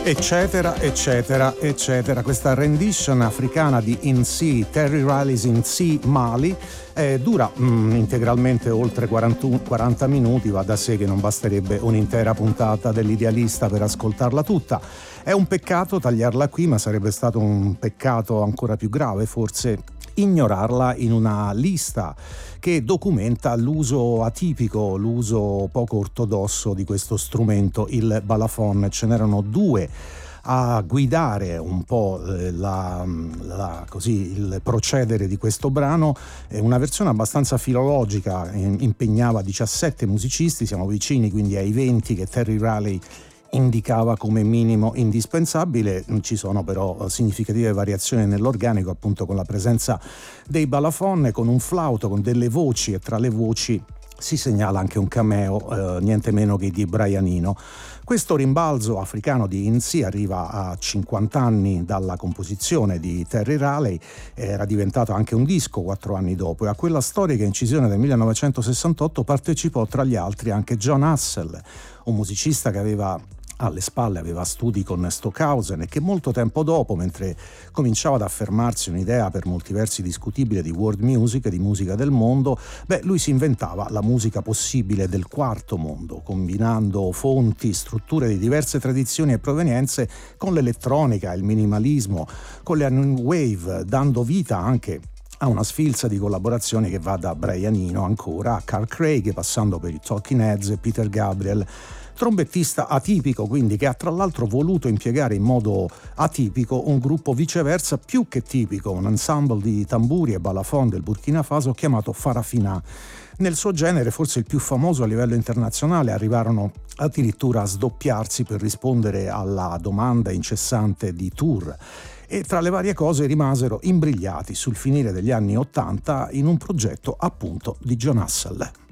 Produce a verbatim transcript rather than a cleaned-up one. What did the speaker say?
eccetera eccetera eccetera. Questa rendition africana di In Sea, Terry Riley's In Sea Mali, eh, dura mm, integralmente oltre quaranta, quaranta minuti. Va da sé che non basterebbe un'intera puntata dell'Idealista per ascoltarla tutta. È un peccato tagliarla qui, ma sarebbe stato un peccato ancora più grave forse ignorarla in una lista che documenta l'uso atipico, l'uso poco ortodosso di questo strumento, il balafon. Ce n'erano due a guidare un po' la, la, così, il procedere di questo brano. Una versione abbastanza filologica, impegnava diciassette musicisti, siamo vicini quindi ai venti che Terry Riley indicava come minimo indispensabile. Ci sono però significative variazioni nell'organico, appunto con la presenza dei balafon, con un flauto, con delle voci, e tra le voci si segnala anche un cameo, eh, niente meno che di Brian Eno. Questo rimbalzo africano di In Sea arriva a cinquanta anni dalla composizione di Terry Riley, era diventato anche un disco quattro anni dopo, e a quella storica incisione del millenovecentosessantotto partecipò tra gli altri anche John Hassell, un musicista che aveva alle spalle, aveva studi con Stockhausen, e che molto tempo dopo, mentre cominciava ad affermarsi un'idea per molti versi discutibile di world music, di musica del mondo, beh, lui si inventava la musica possibile del quarto mondo, combinando fonti, strutture di diverse tradizioni e provenienze con l'elettronica, il minimalismo, con la new wave, dando vita anche a una sfilza di collaborazioni che va da Brian Eno ancora a Carl Craig, passando per i Talking Heads e Peter Gabriel, trombettista atipico quindi, che ha tra l'altro voluto impiegare in modo atipico un gruppo viceversa più che tipico, un ensemble di tamburi e balafon del Burkina Faso chiamato Farafina. Nel suo genere forse il più famoso a livello internazionale, arrivarono addirittura a sdoppiarsi per rispondere alla domanda incessante di tour, e tra le varie cose rimasero imbrigliati sul finire degli anni ottanta in un progetto appunto di John Hassell.